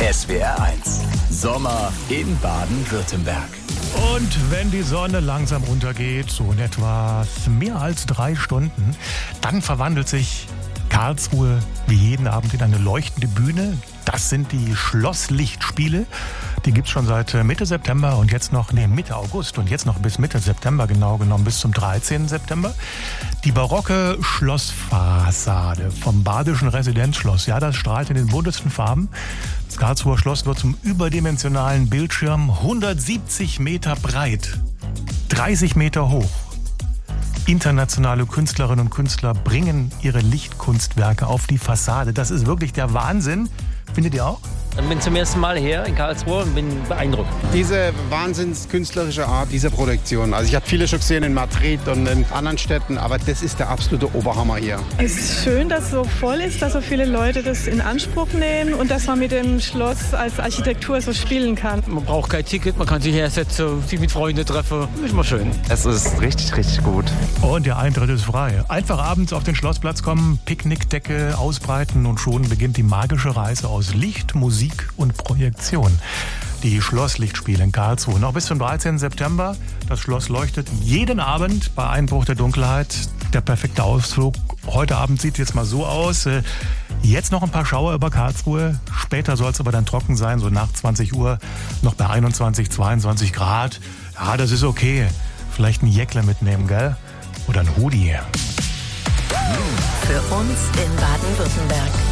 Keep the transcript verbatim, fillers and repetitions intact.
S W R eins. Sommer in Baden-Württemberg. Und wenn die Sonne langsam untergeht, so in etwa mehr als drei Stunden, dann verwandelt sich Karlsruhe wie jeden Abend in eine leuchtende Bühne. Das sind die Schlosslichtspiele. Die gibt's schon seit Mitte September und jetzt noch, nee, Mitte August und jetzt noch bis Mitte September, genau genommen bis zum dreizehnten September. Die barocke Schlossfassade vom Badischen Residenzschloss, ja, das strahlt in den buntesten Farben. Das Karlsruher Schloss wird zum überdimensionalen Bildschirm, hundertsiebzig Meter breit, dreißig Meter hoch. Internationale Künstlerinnen und Künstler bringen ihre Lichtkunstwerke auf die Fassade. Das ist wirklich der Wahnsinn. Findet ihr auch? Ich bin zum ersten Mal hier in Karlsruhe und bin beeindruckt. Diese wahnsinns künstlerische Art dieser Produktion. Also ich habe viele schon gesehen in Madrid und in anderen Städten, aber das ist der absolute Oberhammer hier. Es ist schön, dass es so voll ist, dass so viele Leute das in Anspruch nehmen und dass man mit dem Schloss als Architektur so spielen kann. Man braucht kein Ticket, man kann sich hersetzen, sich mit Freunden treffen. Ist mal schön. Es ist richtig, richtig gut. Und der Eintritt ist frei. Einfach abends auf den Schlossplatz kommen, Picknickdecke ausbreiten und schon beginnt die magische Reise aus Licht, Musik und Projektion. Die Schlosslichtspiele in Karlsruhe. Noch bis zum dreizehnten September. Das Schloss leuchtet jeden Abend bei Einbruch der Dunkelheit. Der perfekte Ausflug. Heute Abend sieht es jetzt mal so aus. Jetzt noch ein paar Schauer über Karlsruhe. Später soll es aber dann trocken sein, so nach zwanzig Uhr. Noch bei einundzwanzig, zweiundzwanzig Grad. Ja, das ist okay. Vielleicht ein Jäckle mitnehmen, gell? Oder ein Hoodie. Für uns in Baden-Württemberg.